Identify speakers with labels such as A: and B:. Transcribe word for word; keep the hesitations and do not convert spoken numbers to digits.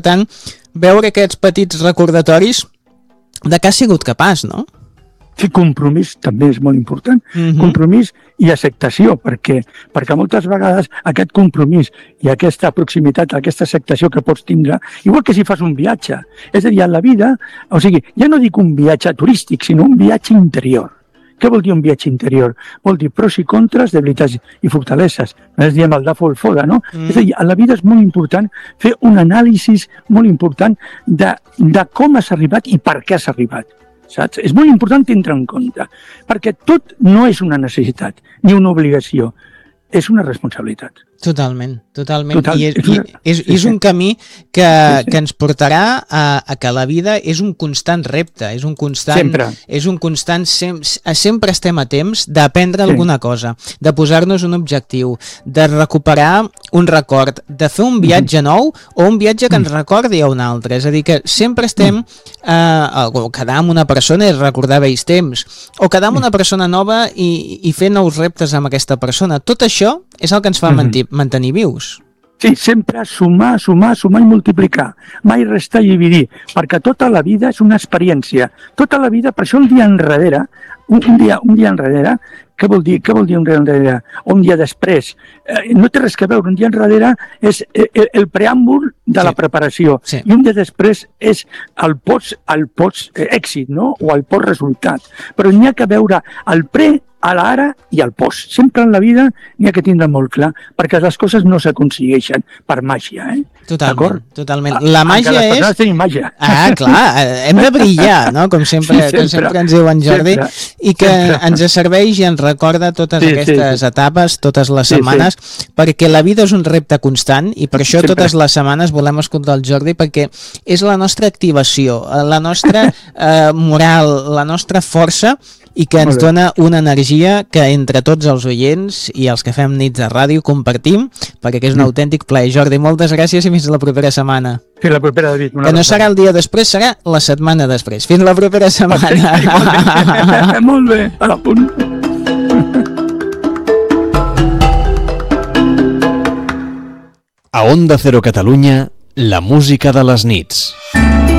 A: important veure aquests petits recordatoris de què has sigut capaç, no?
B: Sí, compromís també és molt important. Uh-huh. Compromís i acceptació, perquè, perquè moltes vegades aquest compromís i aquesta proximitat, aquesta acceptació que pots tindre, igual que si fas un viatge. És a dir, en la vida, o sigui, ja no dic un viatge turístic, sinó un viatge interior. Què vol dir un viatge interior? Vol dir pros i contres, debilitats i fortaleses. Nosaltres diem el dafo o el foda, no? Mm. És a dir, a la vida és molt important fer un anàlisi molt important de, de com has arribat i per què has arribat. Saps? És molt important tindre en compte, perquè tot no és una necessitat ni una obligació, és una responsabilitat.
A: Totalment, totalment.
B: Total,
A: I és,
B: és, una...
A: és,
B: sí,
A: és un
B: sí.
A: camí que,
B: sí, sí.
A: que ens portarà a, a que la vida és un constant repte, és un constant...
B: Sempre.
A: És un constant... Sem, sempre estem a temps d'aprendre
B: sí.
A: alguna cosa, de posar-nos un objectiu, de recuperar un record, de fer un viatge mm. nou o un viatge que ens recordi a un altre. És a dir, que sempre estem... Eh, o quedar amb una persona i recordar vells temps, o quedar amb una persona nova i, i fer nous reptes amb aquesta persona. Tot això és el que ens fa mantenir, mantenir vius.
B: Sí, sempre sumar, sumar, sumar i multiplicar. Mai restar i dividir, perquè tota la vida és una experiència. Tota la vida, per això un dia enrere, un, un, dia, un dia enrere, què vol dir, què vol dir un dia enrere? O un dia després? Eh, no té res que veure, un dia enrere és el, el preàmbul de sí. la preparació, sí. i un dia després és el post, el post èxit, no? O el post resultat. Però n'hi ha que veure el pre, a l'ara i al post. Sempre en la vida n'hi ha que tindre molt clar, perquè les coses no s'aconsegueixen per màgia, eh?
A: Totalment, totalment. La màgia
B: les
A: és...
B: persones tenim màgia.
A: Ah, clar, hem de brillar, no? Com sempre, sí, sempre, com sempre ens diu en Jordi, sempre, i que sempre. ens serveix i ens recorda totes sí, aquestes sí, sí. etapes, totes les setmanes, sí, sí. perquè la vida és un repte constant i per això sempre. totes les setmanes volem escoltar el Jordi, perquè és la nostra activació, la nostra eh, moral, la nostra força, i que ens dona una energia que entre tots els oients i els que fem nits de ràdio compartim, perquè és un mm. autèntic plaer. Jordi, moltes gràcies i fins la propera setmana.
B: Fins la propera, David.
A: Que no serà el dia després, serà la setmana després. Fins la propera setmana.
B: Molt bé, a la punt.
C: A Onda Cero Catalunya, la música de les nits.